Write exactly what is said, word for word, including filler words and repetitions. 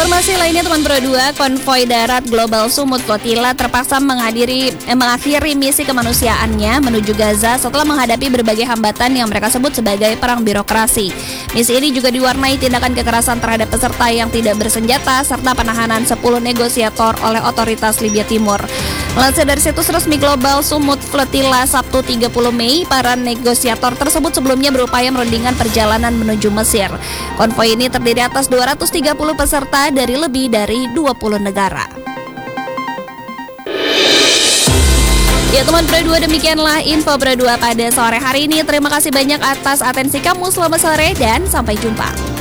Informasi lainnya teman Pro dua, konvoi darat Global Sumut Flotilla terpaksa menghadiri, eh, mengakhiri misi kemanusiaannya menuju Gaza setelah menghadapi berbagai hambatan yang mereka sebut sebagai perang birokrasi. Misi ini juga diwarnai tindakan kekerasan terhadap peserta yang tidak bersenjata serta penahanan sepuluh negosiator oleh otoritas Libya Timur. Melansir dari situs resmi Global Sumut Flotilla Sabtu tiga puluh Mei, para negosiator tersebut sebelumnya berupaya merundingkan perjalanan menuju Mesir. Konvoi ini terdiri atas dua ratus tiga puluh peserta dari lebih dari dua puluh negara. Ya teman Pro dua, demikianlah info Pro dua pada sore hari ini. Terima kasih banyak atas atensi kamu, selamat sore dan sampai jumpa.